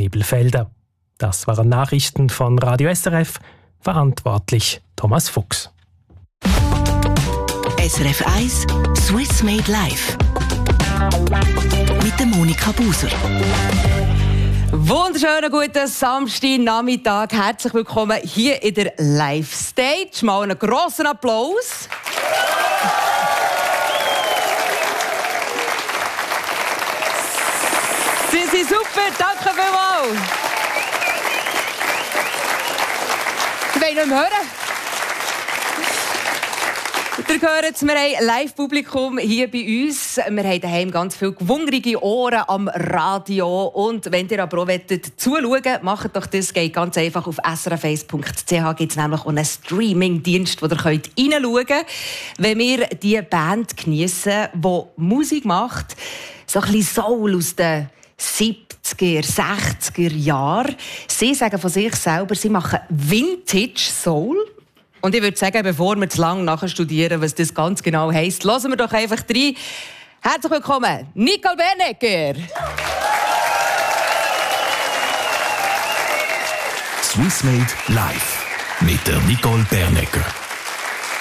Nebelfelder. Das waren Nachrichten von Radio SRF, verantwortlich Thomas Fuchs. SRF 1 Swiss Made Live mit der Monika Buser. Wunderschönen guten Samstagnachmittag. Herzlich willkommen hier in der Live-Stage. Mal einen grossen Applaus. Sie sind super, danke vielmals. Ich will nicht mehr hören. Ihr hört, wir haben Live-Publikum hier bei uns. Wir haben daheim ganz viele gewungrige Ohren am Radio. Und wenn ihr aber auch zuschauen wollt, macht doch das. Geht ganz einfach auf srf1.ch. Gibt es nämlich auch einen Streaming-Dienst, wo ihr reinschauen könnt. Wenn wir die Band geniessen, die Musik macht, so ein bisschen Soul aus den 70er, 60er Jahren. Sie sagen von sich selber, sie machen Vintage Soul. Und ich würde sagen, bevor wir zu lange nachstudieren, was das ganz genau heisst, hören wir doch einfach rein. Herzlich willkommen, Nicole Bernecker. Swiss Made Live mit der Nicole Bernecker.